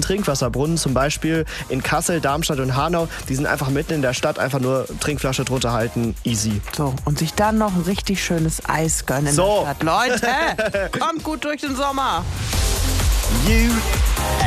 Trinkwasserbrunnen, zum Beispiel in Kassel, Darmstadt und Hanau. Die sind einfach mitten in der Stadt, einfach nur Trinkflasche drunter halten, easy. So, und sich dann noch ein richtig schönes Eis gönnen in der Stadt. Leute, kommt gut durch den Sommer. You